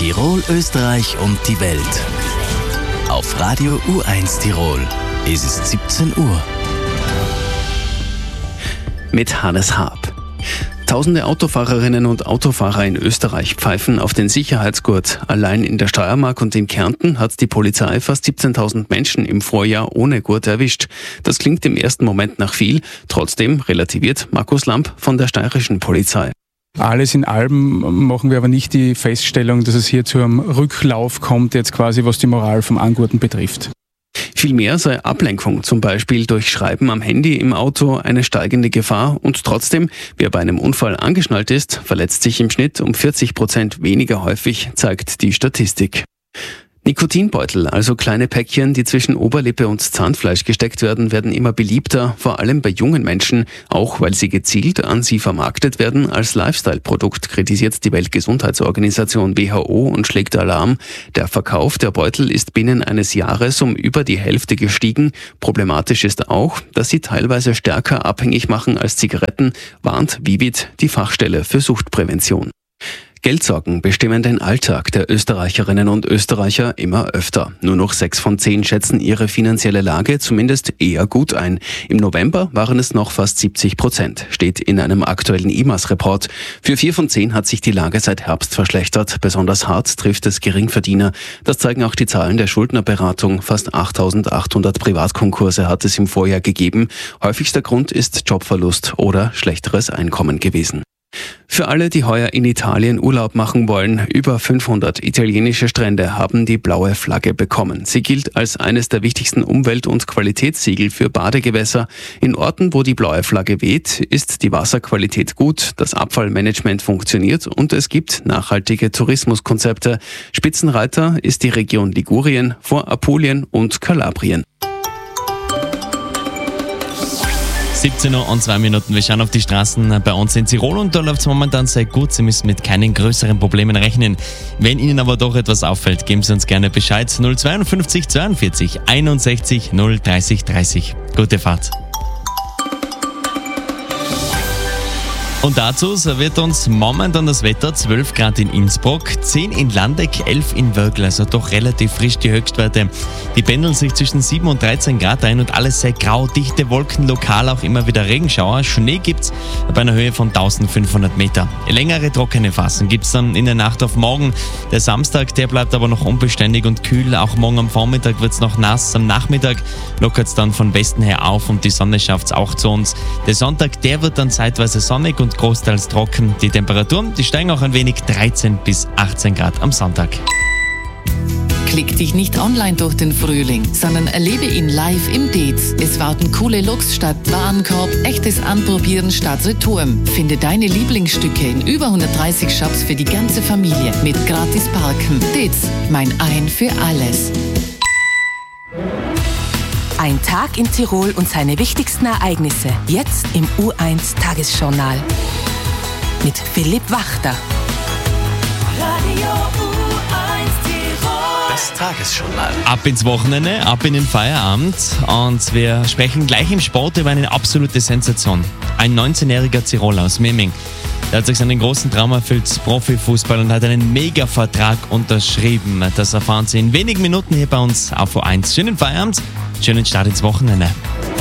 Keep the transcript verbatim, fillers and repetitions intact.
Tirol, Österreich und die Welt. Auf Radio U eins Tirol. Es ist siebzehn Uhr. Mit Hannes Haab. Tausende Autofahrerinnen und Autofahrer in Österreich pfeifen auf den Sicherheitsgurt. Allein in der Steiermark und in Kärnten hat die Polizei fast siebzehntausend Menschen im Vorjahr ohne Gurt erwischt. Das klingt im ersten Moment nach viel. Trotzdem relativiert Markus Lamp von der steirischen Polizei. Alles in allem machen wir aber nicht die Feststellung, dass es hier zu einem Rücklauf kommt, jetzt quasi was die Moral vom Angurten betrifft. Vielmehr sei Ablenkung, zum Beispiel durch Schreiben am Handy im Auto, eine steigende Gefahr und trotzdem, wer bei einem Unfall angeschnallt ist, verletzt sich im Schnitt um vierzig Prozent weniger häufig, zeigt die Statistik. Nikotinbeutel, also kleine Päckchen, die zwischen Oberlippe und Zahnfleisch gesteckt werden, werden immer beliebter, vor allem bei jungen Menschen, auch weil sie gezielt an sie vermarktet werden als Lifestyle-Produkt, kritisiert die Weltgesundheitsorganisation W H O und schlägt Alarm. Der Verkauf der Beutel ist binnen eines Jahres um über die Hälfte gestiegen. Problematisch ist auch, dass sie teilweise stärker abhängig machen als Zigaretten, warnt Vivit, die Fachstelle für Suchtprävention. Geldsorgen bestimmen den Alltag der Österreicherinnen und Österreicher immer öfter. Nur noch sechs von zehn schätzen ihre finanzielle Lage zumindest eher gut ein. Im November waren es noch fast siebzig Prozent, steht in einem aktuellen I M A S-Report. Für vier von zehn hat sich die Lage seit Herbst verschlechtert. Besonders hart trifft es Geringverdiener. Das zeigen auch die Zahlen der Schuldnerberatung. Fast achttausendachthundert Privatkonkurse hat es im Vorjahr gegeben. Häufigster Grund ist Jobverlust oder schlechteres Einkommen gewesen. Für alle, die heuer in Italien Urlaub machen wollen, über fünfhundert italienische Strände haben die blaue Flagge bekommen. Sie gilt als eines der wichtigsten Umwelt- und Qualitätssiegel für Badegewässer. In Orten, wo die blaue Flagge weht, ist die Wasserqualität gut, das Abfallmanagement funktioniert und es gibt nachhaltige Tourismuskonzepte. Spitzenreiter ist die Region Ligurien vor Apulien und Kalabrien. siebzehn Uhr und zwei Minuten. Wir schauen auf die Straßen bei uns in Tirol und da läuft es momentan sehr gut. Sie müssen mit keinen größeren Problemen rechnen. Wenn Ihnen aber doch etwas auffällt, geben Sie uns gerne Bescheid. null zweiundfünfzig zweiundvierzig einundsechzig null dreißig dreißig. Gute Fahrt. Und dazu serviert uns momentan das Wetter: zwölf Grad in Innsbruck, zehn in Landeck, elf in Wörgl, also doch relativ frisch die Höchstwerte. Die pendeln sich zwischen sieben und dreizehn Grad ein und alles sehr grau, dichte Wolken, lokal auch immer wieder Regenschauer. Schnee gibt's bei einer Höhe von eintausendfünfhundert Meter. Längere trockene Phasen gibt's dann in der Nacht auf morgen. Der Samstag, der bleibt aber noch unbeständig und kühl. Auch morgen am Vormittag wird's noch nass. Am Nachmittag lockert's dann von Westen her auf und die Sonne schafft's auch zu uns. Der Sonntag, der wird dann zeitweise sonnig und großteils trocken. Die Temperaturen, die steigen auch ein wenig, dreizehn bis achtzehn Grad am Sonntag. Klick dich nicht online durch den Frühling, sondern erlebe ihn live im Dez. Es warten coole Looks statt Warenkorb, echtes Anprobieren statt Retouren. Finde deine Lieblingsstücke in über hundertdreißig Shops für die ganze Familie mit gratis Parken. Dez, mein Ein für alles. Ein Tag in Tirol und seine wichtigsten Ereignisse. Jetzt im U eins Tagesjournal. Mit Philipp Wachter. Radio U eins Tirol. Das Tagesjournal. Ab ins Wochenende, ab in den Feierabend und wir sprechen gleich im Sport über eine absolute Sensation. Ein neunzehnjähriger Tiroler aus Memming. Er hat sich seinen großen Traum erfüllt, Profifußball, und hat einen Mega-Vertrag unterschrieben. Das erfahren Sie in wenigen Minuten hier bei uns auf U eins. Schönen Feierabend, schönen Start ins Wochenende.